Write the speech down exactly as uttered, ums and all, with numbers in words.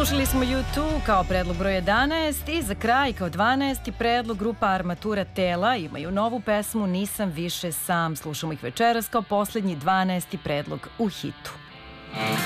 Slušali smo U dva kao predlog broj jedanaest i za kraj kao dvanaesti predlog grupa Armatura Tela imaju novu pesmu Nisam više sam. Slušamo ih večeras kao poslednji dvanaesti predlog u hitu.